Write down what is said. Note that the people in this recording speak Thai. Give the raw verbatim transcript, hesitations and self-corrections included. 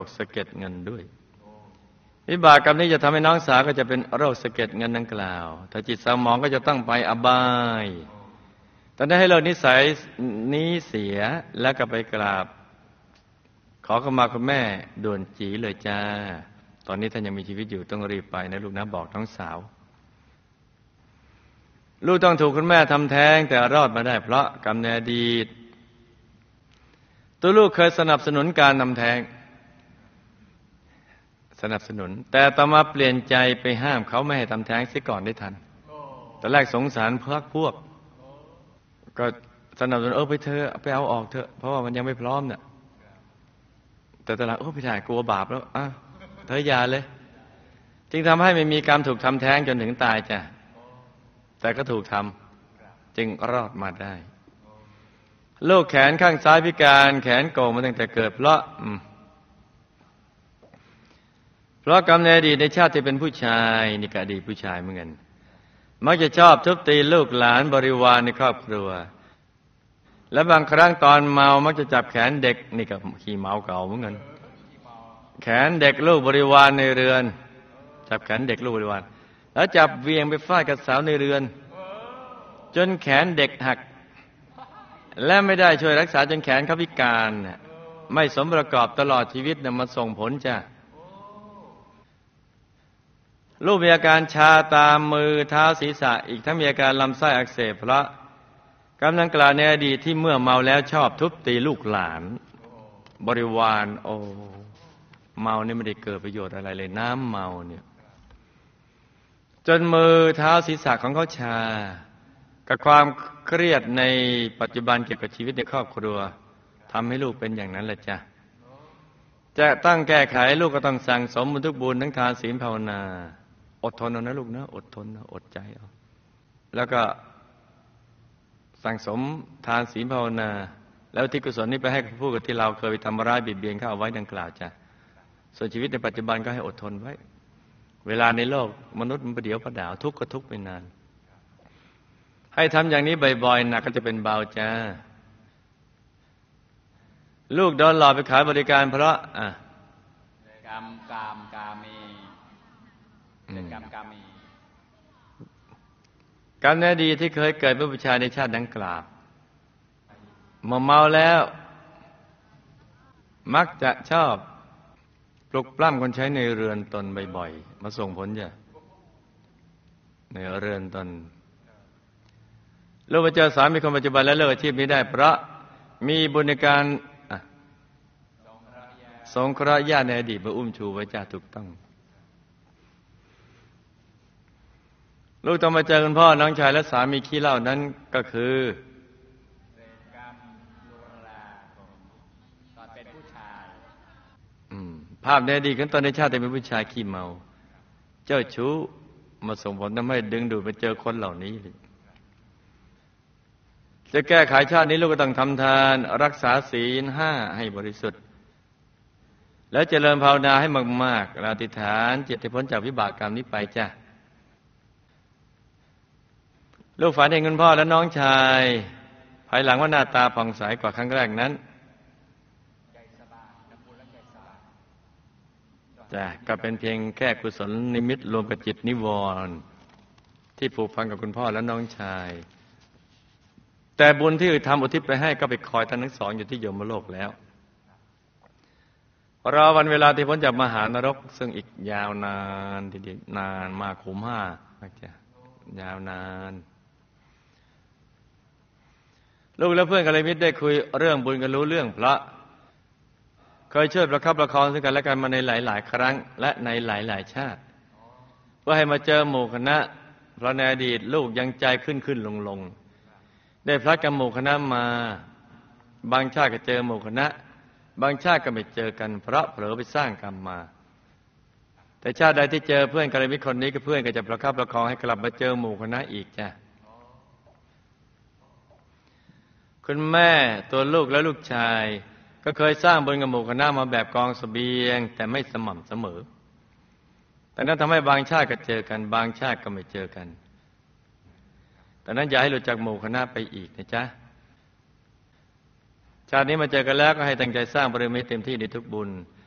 สะเก็ดเงินด้วยวิบากกรรมนี้จะทำให้น้องสาวก็จะเป็นโรคสะเก็ดเงินดังกล่าวถ้าจิตเศร้าหมองก็จะต้องไปอบายตอนนั้นให้เลิกนิสัยนี้เสียแล้วก็ไปกราบขอเข้ามาคุณแม่ด่วนจีเลยจ้าตอนนี้ท่านยังมีชีวิตอยู่ต้องรีบไปนะลูกนะบอกน้องสาวลูกต้องถูกคุณแม่ทำแท้งแต่รอดมาได้เพราะกรรมในอดีตตัวลูกเคยสนับสนุนการทำแท้งสนับสนุนแต่ต่อมาเปลี่ยนใจไปห้ามเขาไม่ให้ทำแท้งเสียก่อนได้ทันตอนแรกสงสารพักพวกก็สนับสนุนเออไปเธอไปเอาออกเถอะเพราะว่ามันยังไม่พร้อมเนี่ยแต่ตอนหลังโอ้พี่ชายกลัวบาปแล้วอ่ะเธออย่าเลยจึงทำให้ไม่มีกรรมถูกทำแท้งจนถึงตายจ้ะแต่ก็ถูกทำจึงรอดมาได้ลูกแขนข้างซ้ายพิการแขนโก่งมาตั้งแต่เกิดเพราะเพราะกรรมในอดีตในชาติที่เป็นผู้ชายนี่ก็อดีตผู้ชายเหมือนกันมักจะชอบทุบตีลูกหลานบริวารในครอบครัวและบางครั้งตอนเมามักจะจับแขนเด็กนี่ก็ขี้เมาเก่าเหมือนกันแขนเด็กลูกบริวารในเรือนจับแขนเด็กลูกบริวารแล้วจับเวียงไปฟาดกับสาวในเรือนจนแขนเด็กหักและไม่ได้ช่วยรักษาจนแขนเขาพิการไม่สมประกอบตลอดชีวิตเนี่ยมาส่งผลจ้ะลูกมีอาการชาตามมือเท้าศีรษะอีกทั้งมีอาการลำไส้อักเสบเพราะกรรมดังกล่าวในอดีตที่เมื่อเมาแล้วชอบทุบตีลูกหลานบริวารโอ้เมานี่ไม่ได้เกิดประโยชน์อะไรเลยน้ำเมาเนี่ยจนมือเท้าศีรษะของเขาชากับความเครียดในปัจจุบันเกี่ยวกับชีวิตในครอบครัวทำให้ลูกเป็นอย่างนั้นแหละจ้ะจะตั้งแก้ไขลูกก็ต้องสั่งสมบุญทุกบุญทั้งทานศีลภาวนาอดทนเอานะลูกนะอดทนนะอดใจเอาแล้วก็สั่งสมทานศีลภาวนาแล้วที่กุศลนี้ไปให้ผู้กับที่เราเคยไปทำร้ายบิดเบียนเขาเอาไว้ดังกล่าวจ้ะส่วนชีวิตในปัจจุบันก็ให้อดทนไว้เวลาในโลกมนุษย์มันประเดี๋ยวประดาวทุกข์ก็ทุกข์ไปนานให้ทำอย่างนี้บ่อยๆหนักก็จะเป็นเบาจ้าลูกโดนหลอกไปขายบริการเพราะอ่ะกรรมกามกามีเป็นกรรมกามีกรรมในอดีตที่เคยเกิดเป็นผู้ชายในชาติดังกล่าวเมื่อเมาแล้วมักจะชอบปลุกปล้ำคนใช้ในเรือนตนบ่อยๆมาส่งผลจ้ะในเรือนตนลูกไปเจอสามีคนปัจจุบันและเลิกอาชีพนี้ได้เพราะมีบุญในการสงเคราะห์ญาติในอดีตมาอุ้มชูไว้จ้าถูกต้องลูกต้องมาเจอคุณพ่อน้องชายและสามีขี้เหล้านั้นก็คือกรรมโลราตอนเป็นผู้ชายภาพในอดีตของตอนในชาติเป็นผู้ชายขี้เมาเจ้าชู้มาส่งผลทำให้ดึงดูดไปเจอคนเหล่านี้จะแก้ไขชาตินี้ลูกก็ต้องทำทานรักษาศีลห้าให้บริสุทธิ์แล้วเจริญภาวนาให้มากๆอธิษฐานจิตให้พ้นจากวิบากกรรมนี้ไปจ้ะลูกฝันเห็นคุณพ่อและน้องชายภายหลังว่าหน้าตาผ่องใสกว่าครั้งแรกนั้นจ้ะก็เป็นเพียงแค่กุศลนิมิตรวมกับจิตนิวรณ์ที่ผูกพันกับคุณพ่อและน้องชายแต่บุญที่ทำอุทิศไปให้ก็ไปคอยท่านทั้งสองอยู่ที่ยมโลกแล้วรอวันเวลาที่พ้นจากมหานรกซึ่งอีกยาวนานทีเดียวนานมากขุมห้าจ้ะยาวนานลูกและเพื่อนกัลยาณมิตรได้คุยเรื่องบุญกันรู้เรื่องเพราะเคยช่วยประคับประคองซึ่งกันและกันมาในหลายๆครั้งและในหลายๆชาติเพื่อให้มาเจอหมู่คณะเพราะในอดีตลูกยังใจขึ้นขึ้นลงลงได้พลัดกับหมู่คณะมาบางชาติก็เจอหมู่คณะบางชาติก็ไม่เจอกันเพราะเผลอไปสร้างกรรมมาแต่ชาติใดที่เจอเพื่อนกัลยาณมิตรคนนี้ก็เพื่อนก็จะประคับประคองให้กลับมาเจอหมู่คณะอีกจ้ะคุณแม่ตัวลูกและลูกชายก็เคยสร้างบุญกับหมู่คณะมาแบบกองเสบียงแต่ไม่สม่ำเสมอแต่นั้นทำให้บางชาติก็เจอกันบางชาติก็ไม่เจอกันแต่นั้นอย่าให้หลุดจากหมู่คณะไปอีกนะจ๊ะชาตินี้มาเจอกันแล้วก็ให้ตั้งใจสร้างบารมีเต็มที่ในทุกบุญ